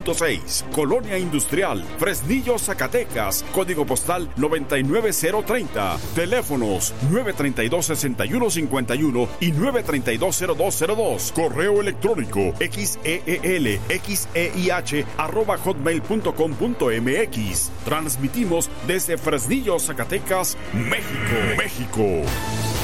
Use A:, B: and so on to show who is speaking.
A: 100.6, Colonia Industrial, Fresnillo, Zacatecas, código postal 99030, teléfonos 932-6151 y 932-0202, correo electrónico xeelxeih@hotmail.com.mx. Transmitimos desde Fresnillo, Zacatecas, México.